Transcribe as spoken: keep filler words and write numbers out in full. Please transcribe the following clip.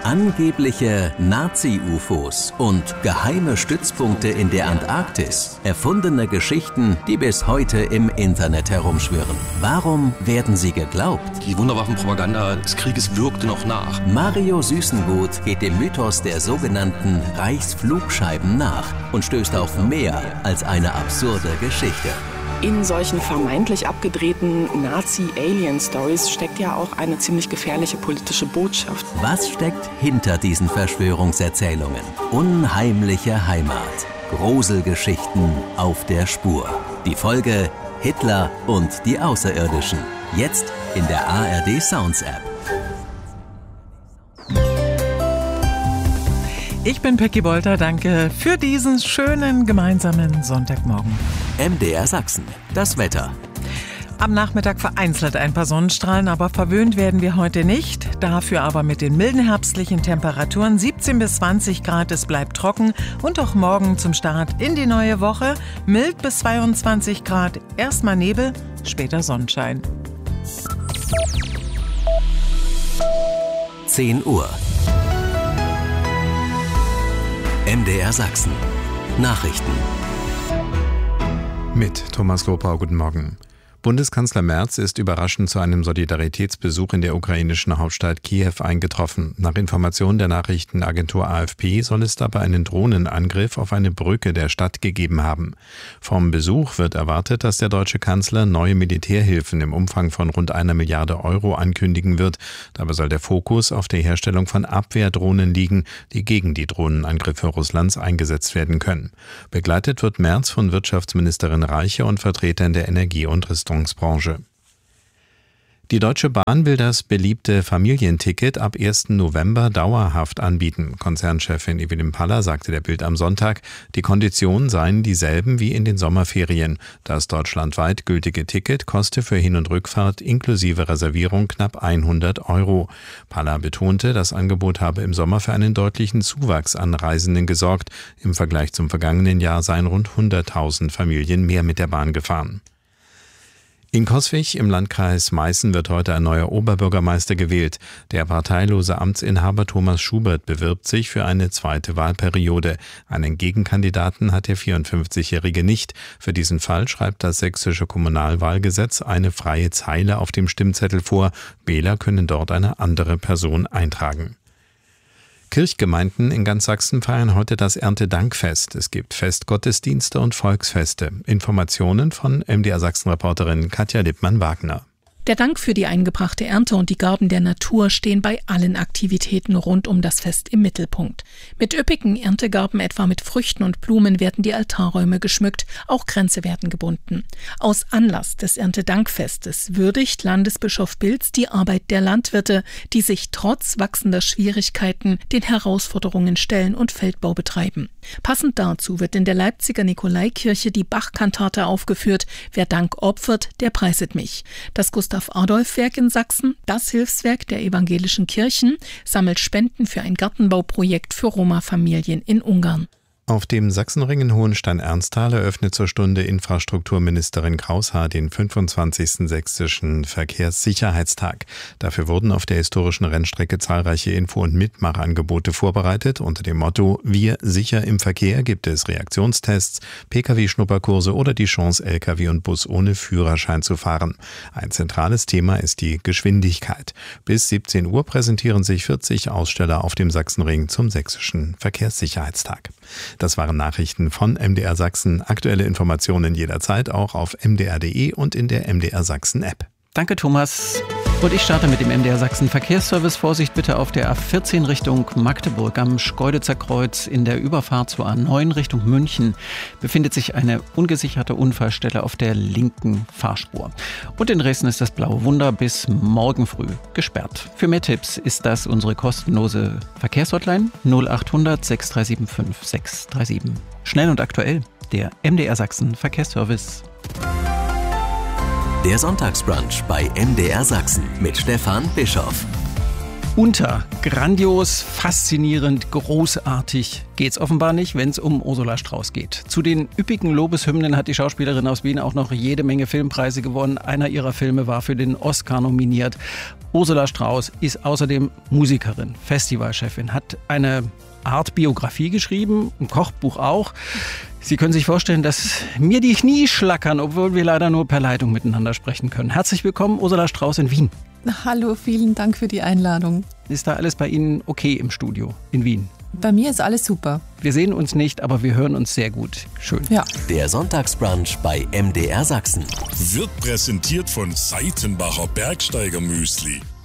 Angebliche Nazi-U F Os und geheime Stützpunkte in der Antarktis. Erfundene Geschichten, die bis heute im Internet herumschwirren. Warum werden sie geglaubt? Die Wunderwaffenpropaganda des Krieges wirkte noch nach. Mario Süßengut geht dem Mythos der sogenannten Reichsflugscheiben nach und stößt auf mehr als eine absurde Geschichte. In solchen vermeintlich abgedrehten Nazi-Alien-Stories steckt ja auch eine ziemlich gefährliche politische Botschaft. Was steckt hinter diesen Verschwörungserzählungen? Unheimliche Heimat. Gruselgeschichten auf der Spur. Die Folge Hitler und die Außerirdischen. Jetzt in der A R D Sounds App. Ich bin Peggy Bolter, danke für diesen schönen gemeinsamen Sonntagmorgen. M D R Sachsen, das Wetter. Am Nachmittag vereinzelt ein paar Sonnenstrahlen, aber verwöhnt werden wir heute nicht. Dafür aber mit den milden herbstlichen Temperaturen siebzehn bis zwanzig Grad, es bleibt trocken. Und auch morgen zum Start in die neue Woche mild bis zweiundzwanzig Grad. Erstmal Nebel, später Sonnenschein. zehn Uhr. M D R Sachsen. Nachrichten. Mit Thomas Lopau, guten Morgen. Bundeskanzler Merz ist überraschend zu einem Solidaritätsbesuch in der ukrainischen Hauptstadt Kiew eingetroffen. Nach Informationen der Nachrichtenagentur A F P soll es dabei einen Drohnenangriff auf eine Brücke der Stadt gegeben haben. Vom Besuch wird erwartet, dass der deutsche Kanzler neue Militärhilfen im Umfang von rund einer Milliarde Euro ankündigen wird. Dabei soll der Fokus auf der Herstellung von Abwehrdrohnen liegen, die gegen die Drohnenangriffe Russlands eingesetzt werden können. Begleitet wird Merz von Wirtschaftsministerin Reiche und Vertretern der Energie- und Rüstungsbranche. Die Deutsche Bahn will das beliebte Familienticket ab ersten November dauerhaft anbieten. Konzernchefin Evelyn Paller sagte der Bild am Sonntag, die Konditionen seien dieselben wie in den Sommerferien. Das deutschlandweit gültige Ticket koste für Hin- und Rückfahrt inklusive Reservierung knapp hundert Euro. Paller betonte, das Angebot habe im Sommer für einen deutlichen Zuwachs an Reisenden gesorgt. Im Vergleich zum vergangenen Jahr seien rund hunderttausend Familien mehr mit der Bahn gefahren. In Coswig im Landkreis Meißen wird heute ein neuer Oberbürgermeister gewählt. Der parteilose Amtsinhaber Thomas Schubert bewirbt sich für eine zweite Wahlperiode. Einen Gegenkandidaten hat der vierundfünfzigjährige nicht. Für diesen Fall schreibt das sächsische Kommunalwahlgesetz eine freie Zeile auf dem Stimmzettel vor. Wähler können dort eine andere Person eintragen. Kirchgemeinden in ganz Sachsen feiern heute das Erntedankfest. Es gibt Festgottesdienste und Volksfeste. Informationen von M D R Sachsen-Reporterin Katja Lippmann-Wagner. Der Dank für die eingebrachte Ernte und die Gaben der Natur stehen bei allen Aktivitäten rund um das Fest im Mittelpunkt. Mit üppigen Erntegaben, etwa mit Früchten und Blumen, werden die Altarräume geschmückt, auch Kränze werden gebunden. Aus Anlass des Erntedankfestes würdigt Landesbischof Bilz die Arbeit der Landwirte, die sich trotz wachsender Schwierigkeiten den Herausforderungen stellen und Feldbau betreiben. Passend dazu wird in der Leipziger Nikolaikirche die Bach-Kantate aufgeführt: Wer Dank opfert, der preiset mich. Das Gustav-Adolf-Werk in Sachsen, das Hilfswerk der evangelischen Kirchen, sammelt Spenden für ein Gartenbauprojekt für Roma-Familien in Ungarn. Auf dem Sachsenring in Hohenstein-Ernsthal eröffnet zur Stunde Infrastrukturministerin Kraushaar den fünfundzwanzigsten sächsischen Verkehrssicherheitstag. Dafür wurden auf der historischen Rennstrecke zahlreiche Info- und Mitmachangebote vorbereitet. Unter dem Motto Wir sicher im Verkehr gibt es Reaktionstests, P K W-Schnupperkurse oder die Chance, L K W und Bus ohne Führerschein zu fahren. Ein zentrales Thema ist die Geschwindigkeit. Bis siebzehn Uhr präsentieren sich vierzig Aussteller auf dem Sachsenring zum sächsischen Verkehrssicherheitstag. Das waren Nachrichten von M D R Sachsen. Aktuelle Informationen jederzeit auch auf m d r punkt d e und in der M D R Sachsen App. Danke, Thomas. Und ich starte mit dem M D R Sachsen Verkehrsservice. Vorsicht bitte auf der A vierzehn Richtung Magdeburg. Am Schkeuditzer Kreuz in der Überfahrt zur A neun Richtung München befindet sich eine ungesicherte Unfallstelle auf der linken Fahrspur. Und in Dresden ist das Blaue Wunder bis morgen früh gesperrt. Für mehr Tipps ist das unsere kostenlose Verkehrshotline null achthundert sechs drei sieben fünf sechs drei sieben. Schnell und aktuell, der M D R Sachsen Verkehrsservice. Der Sonntagsbrunch bei M D R Sachsen mit Stefan Bischoff. unter. Grandios, faszinierend, großartig geht's offenbar nicht, wenn es um Ursula Strauß geht. Zu den üppigen Lobeshymnen hat die Schauspielerin aus Wien auch noch jede Menge Filmpreise gewonnen. Einer ihrer Filme war für den Oscar nominiert. Ursula Strauß ist außerdem Musikerin, Festivalchefin, hat eine Art Biografie geschrieben, ein Kochbuch auch. Sie können sich vorstellen, dass mir die Knie schlackern, obwohl wir leider nur per Leitung miteinander sprechen können. Herzlich willkommen, Ursula Strauß in Wien. Hallo, vielen Dank für die Einladung. Ist da alles bei Ihnen okay im Studio in Wien? Bei mir ist alles super. Wir sehen uns nicht, aber wir hören uns sehr gut. Schön. Ja. Der Sonntagsbrunch bei M D R Sachsen wird präsentiert von Seitenbacher Bergsteiger Müsli.